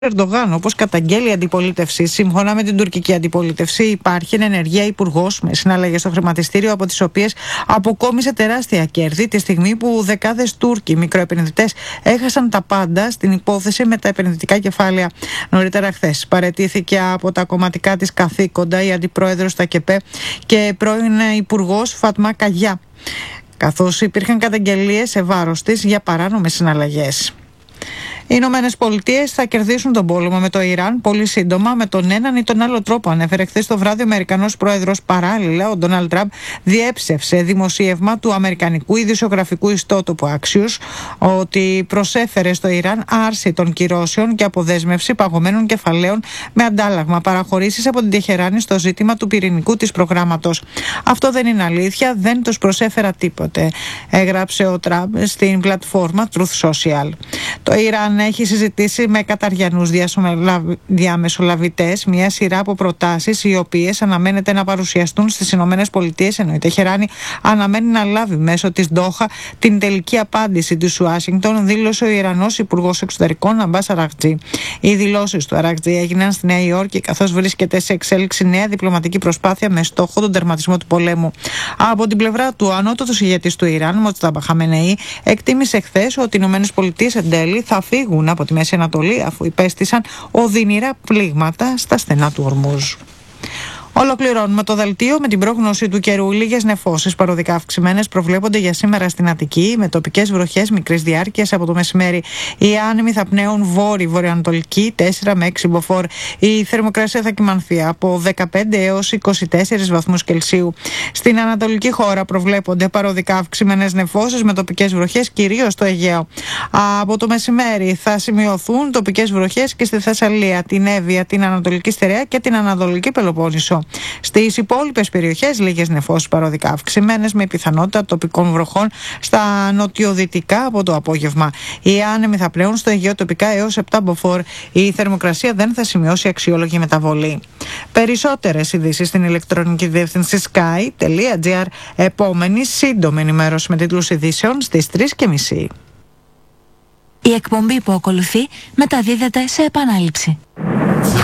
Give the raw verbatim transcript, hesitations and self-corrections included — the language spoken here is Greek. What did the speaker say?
Ερντογάν, όπως καταγγέλει η αντιπολίτευση. Σύμφωνα με την τουρκική αντιπολίτευση, υπάρχει ενεργεία υπουργός με συναλλαγές στο χρηματιστήριο, από τις οποίες αποκόμισε τεράστια κέρδη τη στιγμή που δεκάδες Τούρκοι μικροεπενδυτές έχασαν τα πάντα στην υπόθεση με τα επενδυτικά κεφάλαια. Νωρίτερα χθες παραιτήθηκε από τα κομματικά της καθήκοντα η αντιπρόεδρος του ΑΚΕΠΕ και πρώην υπουργός Φατμά Καγιά, καθώς υπήρχαν καταγγελίες σε βάρος της για παράνομες συναλλαγές. Οι Ηνωμένες Πολιτείες θα κερδίσουν τον πόλεμο με το Ιράν πολύ σύντομα, με τον έναν ή τον άλλο τρόπο, ανέφερε χθες το βράδυ ο Αμερικανός πρόεδρος. Παράλληλα, ο Ντόναλντ Τραμπ διέψευσε δημοσίευμα του αμερικανικού ειδησιογραφικού ιστότοπου Axios ότι προσέφερε στο Ιράν άρση των κυρώσεων και αποδέσμευση παγωμένων κεφαλαίων με αντάλλαγμα παραχωρήσεις από την Τεχεράνη στο ζήτημα του πυρηνικού της προγράμματος. Αυτό δεν είναι αλήθεια, δεν τους προσέφερα τίποτε, έγραψε ο Τραμπ στην πλατφόρμα Truth Social. Το Ιράν έχει συζητήσει με καταριανούς διαμεσολαβητές μια σειρά από προτάσεις, οι οποίες αναμένεται να παρουσιαστούν στις Ηνωμένες Πολιτείες, ενώ η Τεχεράνη αναμένει να λάβει μέσω της Ντόχα την τελική απάντηση της Ουάσιγκτον, δήλωσε ο Ιρανός Υπουργός Εξωτερικών Αμπάς Αραχτζή. Οι δηλώσεις του Αραχτζή έγιναν στη Νέα Υόρκη, καθώς βρίσκεται σε εξέλιξη νέα διπλωματική προσπάθεια με στόχο τον τερματισμό του πολέμου. Από την πλευρά του, ο ανώτατος ηγέτης του Ιράν, Μοτζτάμπα Χαμενεή, εκτίμησε χθες ότι οι Ηνωμένες Πολιτείες εν τέλει θα φύγουν από τη Μέση Ανατολή, αφού υπέστησαν οδυνηρά πλήγματα στα στενά του Ορμούζ. Ολοκληρώνουμε το δελτίο με την πρόγνωση του καιρού. Λίγες νεφώσεις παροδικά αυξημένες προβλέπονται για σήμερα στην Αττική, με τοπικές βροχές μικρής διάρκειας από το μεσημέρι. Οι άνεμοι θα πνέουν βόρειο-βορειοανατολική τέσσερα με έξι μποφόρ. Η θερμοκρασία θα κυμανθεί από δεκαπέντε έως είκοσι τέσσερις βαθμούς Κελσίου. Στην ανατολική χώρα προβλέπονται παροδικά αυξημένες νεφώσεις με τοπικές βροχές, κυρίως στο Αιγαίο. Από το μεσημέρι θα σημειωθούν τοπικές βροχές και στη Θεσσαλία, την Εύβοια, την Ανατολική Στερεά και την Ανατολική Πελοπόννησο. Στις υπόλοιπες περιοχές λίγες νεφώσεις παροδικά αυξημένες με πιθανότητα τοπικών βροχών στα νοτιοδυτικά από το απόγευμα. Οι άνεμοι θα πλέουν στο Αιγαίο τοπικά έως επτά μποφόρ. Η θερμοκρασία δεν θα σημειώσει αξιόλογη μεταβολή. Περισσότερες ειδήσεις στην ηλεκτρονική διεύθυνση sky τελεία gr. Επόμενη σύντομη ενημέρωση με τίτλους ειδήσεων στις τρεις και μισή. Η εκπομπή που ακολουθεί μεταδίδεται σε επανάληψη.